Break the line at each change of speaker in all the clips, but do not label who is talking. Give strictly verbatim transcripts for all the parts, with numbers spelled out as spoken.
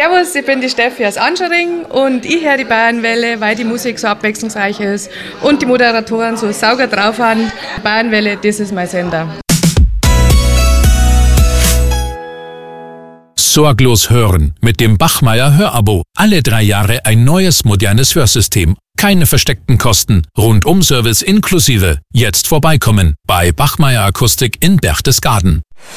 Servus, ich bin die Steffi aus Anschering und ich höre die Bayernwelle, weil die Musik so abwechslungsreich ist und die Moderatoren so sauger drauf haben. Bayernwelle, das ist mein Sender.
Sorglos hören mit dem Bachmeier Hörabo. Alle drei Jahre ein neues, modernes Hörsystem. Keine versteckten Kosten. Rundum-Service inklusive. Jetzt vorbeikommen bei Bachmeier Akustik in Berchtesgaden.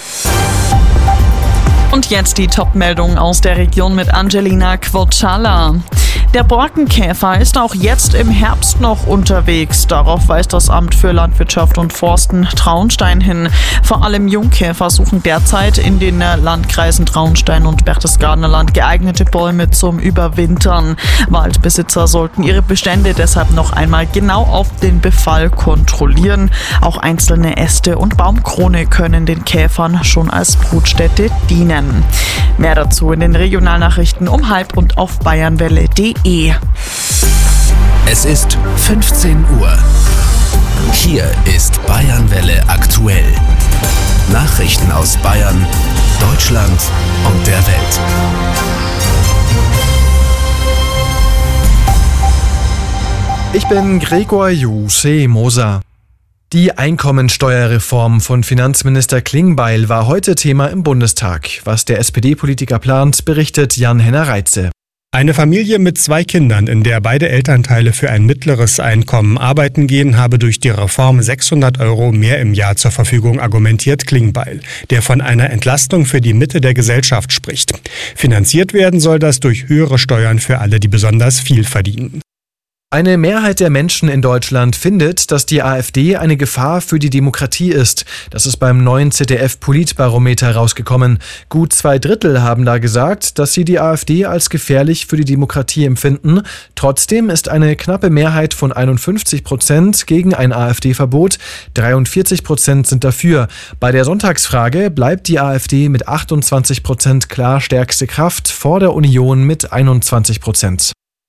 Und jetzt die Top-Meldung aus der Region mit Angelina Quocciala. Der Borkenkäfer ist auch jetzt im Herbst noch unterwegs. Darauf weist das Amt für Landwirtschaft und Forsten Traunstein hin. Vor allem Jungkäfer suchen derzeit in den Landkreisen Traunstein und Berchtesgadener Land geeignete Bäume zum Überwintern. Waldbesitzer sollten ihre Bestände deshalb noch einmal genau auf den Befall kontrollieren. Auch einzelne Äste und Baumkrone können den Käfern schon als Brutstätte dienen. Mehr dazu in den Regionalnachrichten um halb und auf bayernwelle punkt de.
Es ist fünfzehn Uhr. Hier ist Bayernwelle aktuell. Nachrichten aus Bayern, Deutschland und der Welt.
Ich bin Gregor Juse Moser. Die Einkommensteuerreform von Finanzminister Klingbeil war heute Thema im Bundestag. Was der S P D-Politiker plant, berichtet Jan-Henner Reitze.
Eine Familie mit zwei Kindern, in der beide Elternteile für ein mittleres Einkommen arbeiten gehen, habe durch die Reform sechshundert Euro mehr im Jahr zur Verfügung, argumentiert Klingbeil, der von einer Entlastung für die Mitte der Gesellschaft spricht. Finanziert werden soll das durch höhere Steuern für alle, die besonders viel verdienen.
Eine Mehrheit der Menschen in Deutschland findet, dass die AfD eine Gefahr für die Demokratie ist. Das ist beim neuen Z D F-Politbarometer rausgekommen. Gut zwei Drittel haben da gesagt, dass sie die AfD als gefährlich für die Demokratie empfinden. Trotzdem ist eine knappe Mehrheit von einundfünfzig Prozent gegen ein AfD-Verbot. dreiundvierzig Prozent sind dafür. Bei der Sonntagsfrage bleibt die AfD mit achtundzwanzig Prozent klar stärkste Kraft vor der Union mit einundzwanzig Prozent.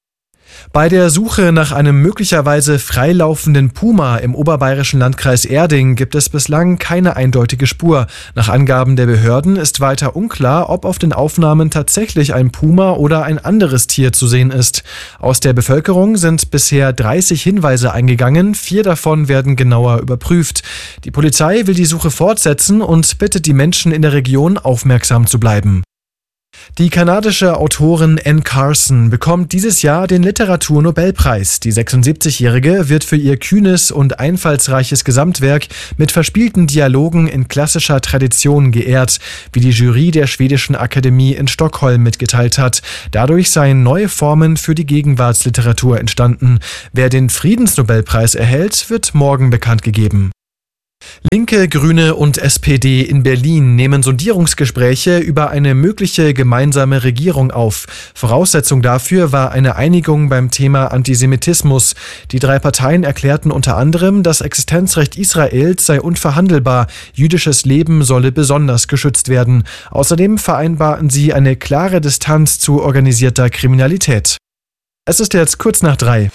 Bei der Suche nach einem möglicherweise freilaufenden Puma im oberbayerischen Landkreis Erding gibt es bislang keine eindeutige Spur. Nach Angaben der Behörden ist weiter unklar, ob auf den Aufnahmen tatsächlich ein Puma oder ein anderes Tier zu sehen ist. Aus der Bevölkerung sind bisher dreißig Hinweise eingegangen, vier davon werden genauer überprüft. Die Polizei will die Suche fortsetzen und bittet die Menschen in der Region, aufmerksam zu bleiben. Die kanadische Autorin Anne Carson bekommt dieses Jahr den Literaturnobelpreis. Die sechsundsiebzigjährige wird für ihr kühnes und einfallsreiches Gesamtwerk mit verspielten Dialogen in klassischer Tradition geehrt, wie die Jury der Schwedischen Akademie in Stockholm mitgeteilt hat. Dadurch seien neue Formen für die Gegenwartsliteratur entstanden. Wer den Friedensnobelpreis erhält, wird morgen bekannt gegeben. Linke, Grüne und S P D in Berlin nehmen Sondierungsgespräche über eine mögliche gemeinsame Regierung auf. Voraussetzung dafür war eine Einigung beim Thema Antisemitismus. Die drei Parteien erklärten unter anderem, das Existenzrecht Israels sei unverhandelbar, jüdisches Leben solle besonders geschützt werden. Außerdem vereinbarten sie eine klare Distanz zu organisierter Kriminalität. Es ist jetzt kurz nach drei.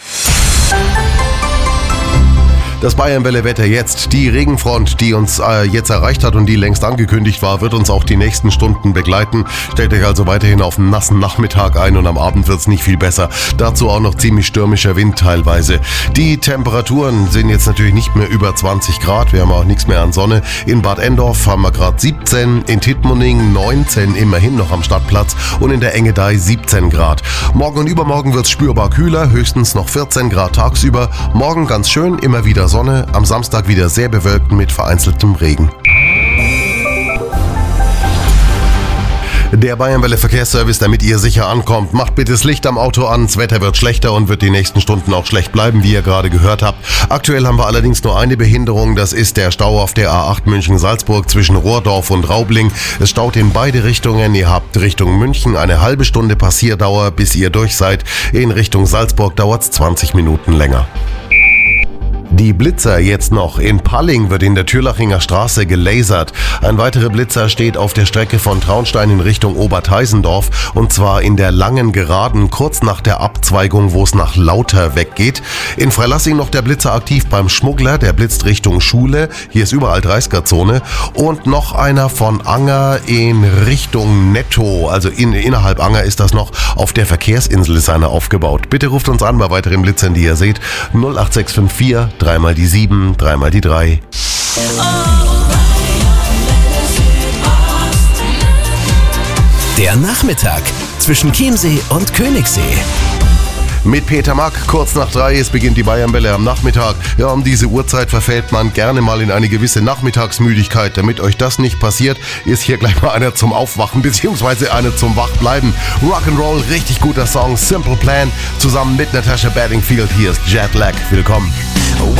Das Bayernwelle-Wetter jetzt. Die Regenfront, die uns äh, jetzt erreicht hat und die längst angekündigt war, wird uns auch die nächsten Stunden begleiten. Stellt euch also weiterhin auf einen nassen Nachmittag ein und am Abend wird es nicht viel besser. Dazu auch noch ziemlich stürmischer Wind teilweise. Die Temperaturen sind jetzt natürlich nicht mehr über zwanzig Grad. Wir haben auch nichts mehr an Sonne. In Bad Endorf haben wir gerade siebzehn, in Tittmoning neunzehn, immerhin noch am Stadtplatz, und in der Engedei siebzehn Grad. Morgen und übermorgen wird es spürbar kühler, höchstens noch vierzehn Grad tagsüber. Morgen ganz schön, immer wieder Sonne, am Samstag wieder sehr bewölkt mit vereinzeltem Regen. Der Bayernwelle Verkehrsservice, damit ihr sicher ankommt, macht bitte das Licht am Auto an. Das Wetter wird schlechter und wird die nächsten Stunden auch schlecht bleiben, wie ihr gerade gehört habt. Aktuell haben wir allerdings nur eine Behinderung. Das ist der Stau auf der A acht München-Salzburg zwischen Rohrdorf und Raubling. Es staut in beide Richtungen. Ihr habt Richtung München eine halbe Stunde Passierdauer, bis ihr durch seid. In Richtung Salzburg dauert es zwanzig Minuten länger. Die Blitzer jetzt noch. In Palling wird in der Türlachinger Straße gelasert. Ein weiterer Blitzer steht auf der Strecke von Traunstein in Richtung Oberteisendorf und zwar in der langen Geraden kurz nach der Abzweigung, wo es nach Lauter weggeht. In Freilassing noch der Blitzer aktiv beim Schmuggler, der blitzt Richtung Schule. Hier ist überall dreißiger Zone. Und noch einer von Anger in Richtung Netto, also in, innerhalb Anger ist das noch. Auf der Verkehrsinsel ist einer aufgebaut. Bitte ruft uns an bei weiteren Blitzern, die ihr seht. null acht sechs fünf vier, dreimal die sieben, dreimal die drei.
Der Nachmittag zwischen Chiemsee und Königssee.
Mit Peter Mack, kurz nach drei, es beginnt die Bayernwelle am Nachmittag. Ja, um diese Uhrzeit verfällt man gerne mal in eine gewisse Nachmittagsmüdigkeit. Damit euch das nicht passiert, ist hier gleich mal einer zum Aufwachen, beziehungsweise einer zum Wachbleiben. Rock'n'Roll, richtig guter Song, Simple Plan, zusammen mit Natasha Bedingfield. Hier ist Jetlag. Willkommen.